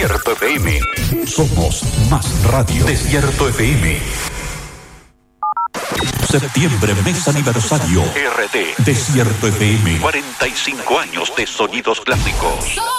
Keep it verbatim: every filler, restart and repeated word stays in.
Desierto F M. Somos más radio. Desierto F M. Septiembre, mes aniversario. R T. Desierto F M. cuarenta y cinco años de sonidos clásicos.